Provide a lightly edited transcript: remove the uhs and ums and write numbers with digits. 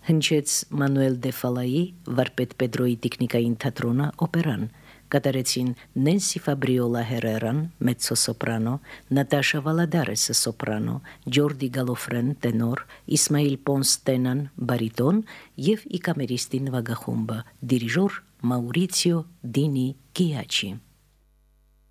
Հնչեց Մանուել դե Ֆալայի վարպետ Պեդրոյի տիկնիկային թատրոնը օպերան, կատարեցին Նենսի Ֆաբրիոլա Հերերան մեծո սոպրանո, Նատաշա Վալադարեսը սոպրանո, Ջորդի Գալոֆրեն տենոր, Իսմայիլ Պոնս տենան բարիտոն եւ Իկամերիստի նվագախումբը դիրիժոր Մաուրիցիո Դինի Գիաչի։